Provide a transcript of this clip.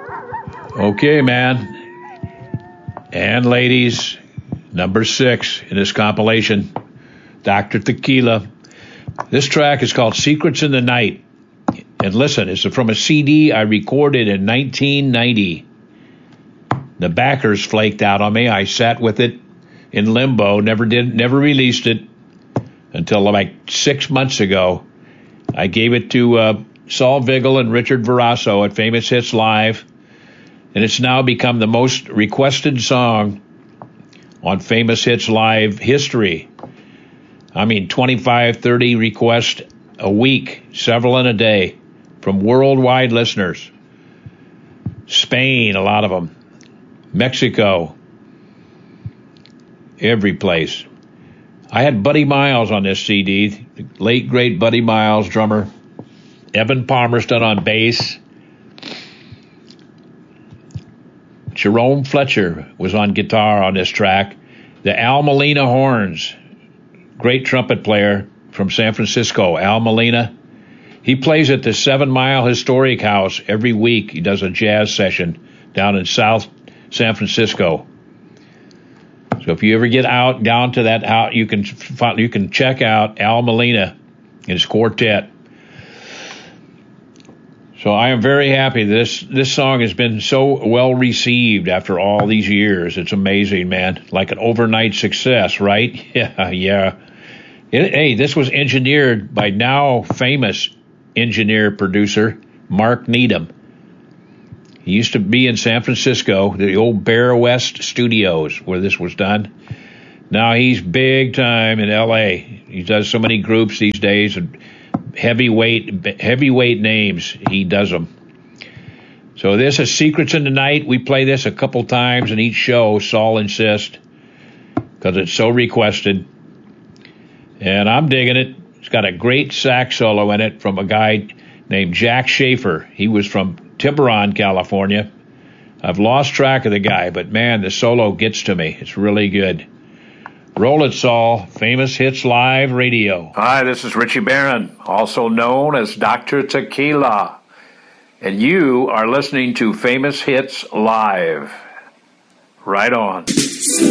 Okay, man. And ladies, number 6 in this compilation, Dr. Tequila. This track is called Secrets in the Night. And listen, it's from a CD I recorded in 1990. The backers flaked out on me. I sat with it in limbo, never released it until like 6 months ago. I gave it to Saul Vigil and Richard Verasso at Famous Hits Live, and it's now become the most requested song on Famous Hits Live history. I mean, 25, 30 requests a week, several in a day, from worldwide listeners. Spain, a lot of them. Mexico. Every place. I had Buddy Miles on this CD, the late, great Buddy Miles, drummer. Evan Palmerston on bass. Jerome Fletcher was on guitar on this track. The Al Molina horns, great trumpet player from San Francisco, Al Molina. He plays at the 7 Mile Historic House every week. He does a jazz session down in South San Francisco. So if you ever get out down to that house, you can check out Al Molina and his quartet. So I am very happy this song has been so well received after all these years. It's amazing, man. Like an overnight success, right? Yeah. Hey, this was engineered by now famous engineer-producer Mark Needham. He used to be in San Francisco, the old Bear West Studios where this was done. Now he's big time in L.A. He does so many groups these days, and heavyweight names, he does them. So this is Secrets in the Night. We play this a couple times in each show, Saul insists, because it's so requested. And I'm digging it. It's got a great sax solo in it from a guy named Jack Schaefer. He was from Tiburon, California. I've lost track of the guy, but man, the solo gets to me. It's really good. Roll it, Saul. Famous Hits Live Radio. Hi, this is Richie Barron, also known as Dr. Tequila. And you are listening to Famous Hits Live. Right on.